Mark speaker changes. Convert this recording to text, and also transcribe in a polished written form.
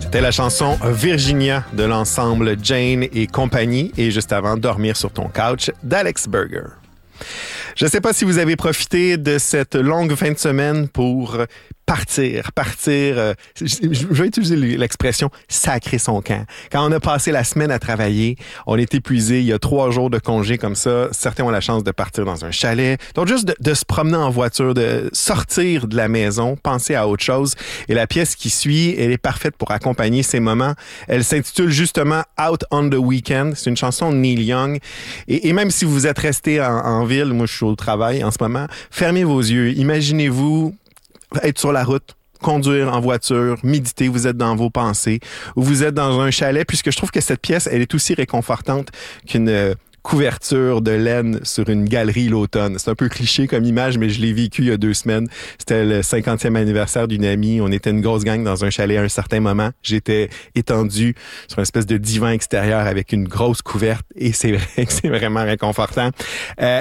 Speaker 1: C'était la chanson Virginia de l'ensemble Jane et compagnie et juste avant Dormir sur ton couch d'Alex Burger. Je ne sais pas si vous avez profité de cette longue fin de semaine pour partir. Je vais utiliser l'expression « sacrer son camp ». Quand on a passé la semaine à travailler, on est épuisé, il y a 3 jours de congé comme ça. Certains ont la chance de partir dans un chalet. Donc, juste de se promener en voiture, de sortir de la maison, penser à autre chose. Et la pièce qui suit, elle est parfaite pour accompagner ces moments. Elle s'intitule justement « Out on the Weekend ». C'est une chanson de Neil Young. Et même si vous êtes resté en ville, moi je suis au travail en ce moment, fermez vos yeux. Imaginez-vous être sur la route, conduire en voiture, méditer, vous êtes dans vos pensées, ou vous êtes dans un chalet, puisque je trouve que cette pièce, elle est aussi réconfortante qu'une couverture de laine sur une galerie l'automne. C'est un peu cliché comme image, mais je l'ai vécu il y a 2 semaines. C'était le 50e anniversaire d'une amie. On était une grosse gang dans un chalet à un certain moment. J'étais étendu sur une espèce de divan extérieur avec une grosse couverte et c'est vrai que c'est vraiment réconfortant.